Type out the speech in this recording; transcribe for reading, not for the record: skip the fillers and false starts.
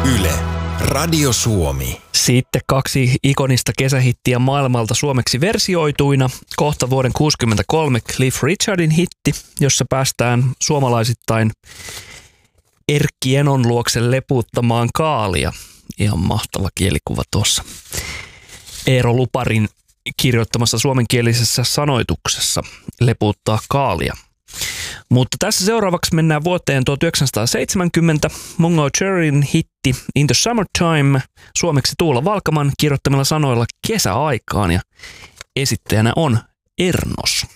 Yle, Radio Suomi. Sitten 2 ikonista kesähittiä maailmalta suomeksi versioituina. Kohta vuoden 1963 Cliff Richardin hitti, jossa päästään suomalaisittain Erkki Enon luokse lepuuttamaan kaalia. Ihan mahtava kielikuva tuossa. Eero Luparin kirjoittamassa suomenkielisessä sanoituksessa lepuuttaa kaalia. Mutta tässä seuraavaksi mennään vuoteen 1970. Mungo Jerryn hitti In the Summertime, suomeksi Tuula Valkaman kirjoittamilla sanoilla kesäaikaan, ja esittäjänä on Ernos.